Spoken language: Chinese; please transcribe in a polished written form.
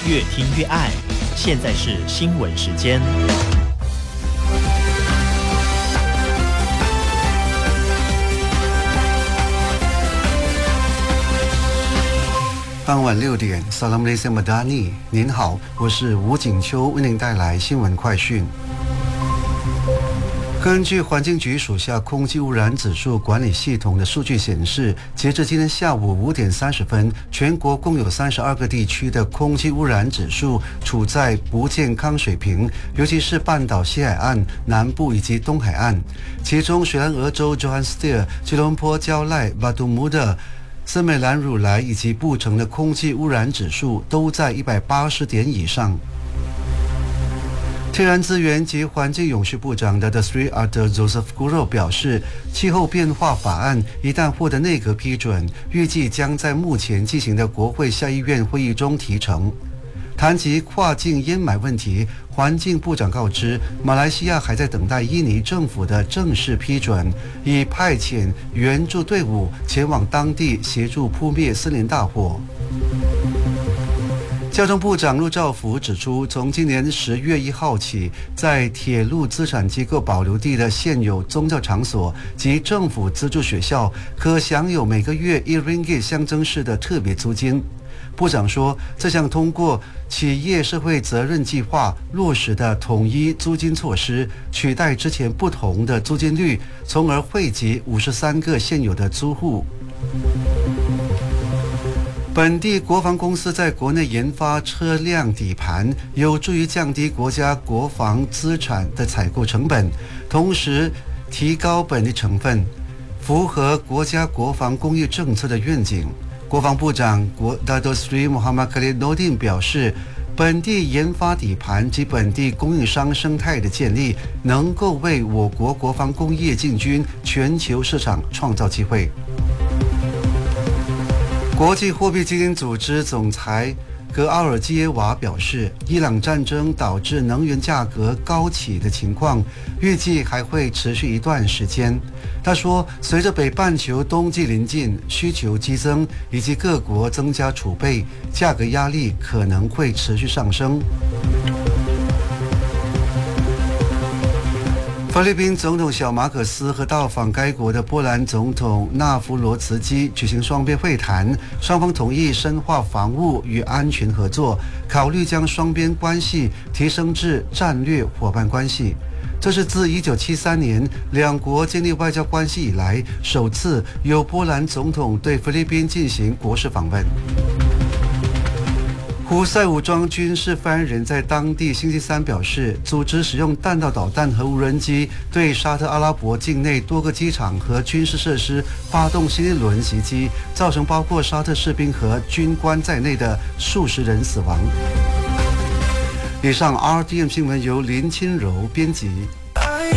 越听越爱。现在是新闻时间。 傍晚6点 Assalamualaikum Madani， 您好，我是吴景秋，为您带来新闻快讯。根据环境局属下空气污染指数管理系统的数据显示，截至今天下午5点30分，全国共有32个地区的空气污染指数处在不健康水平，尤其是半岛西海岸、南部以及东海岸。其中，水兰莪州 Johannestare、吉隆坡蕉赖、巴杜穆德、森美兰汝来以及布城的空气污染指数都在180点以上。天然资源及环境永续部长的 Sri Arthur Joseph Guro 表示，气候变化法案一旦获得内阁批准，预计将在目前进行的国会下议院会议中提呈。谈及跨境烟霾问题，环境部长告知，马来西亚还在等待印尼政府的正式批准，以派遣援助队伍前往当地协助扑灭森林大火。交通部长陆兆福指出，从今年10月1号起，在铁路资产机构保留地的现有宗教场所及政府资助学校，可享有每个月1 ringgit 象征式的特别租金。部长说，这项通过企业社会责任计划落实的统一租金措施，取代之前不同的租金率，从而惠及53个现有的租户。本地国防公司在国内研发车辆底盘，有助于降低国家国防资产的采购成本，同时提高本地成分，符合国家国防工业政策的愿景。国防部长Dato Sri Muhammad Khalid Nordin 表示，本地研发底盘及本地供应商生态的建立，能够为我国国防工业进军全球市场创造机会。国际货币基金组织总裁格奥尔基耶娃表示，伊朗战争导致能源价格高企的情况，预计还会持续一段时间。他说，随着北半球冬季临近，需求激增，以及各国增加储备，价格压力可能会持续上升。菲律宾总统小马可斯和到访该国的波兰总统纳夫罗茨基举行双边会谈，双方同意深化防务与安全合作，考虑将双边关系提升至战略伙伴关系。这是自1973年两国建立外交关系以来，首次由波兰总统对菲律宾进行国事访问。胡塞武装军事发言人在当地星期三表示，组织使用弹道导弹和无人机对沙特阿拉伯境内多个机场和军事设施发动新一轮袭击，造成包括沙特士兵和军官在内的数十人死亡。以上 RTM 新闻由林清柔编辑。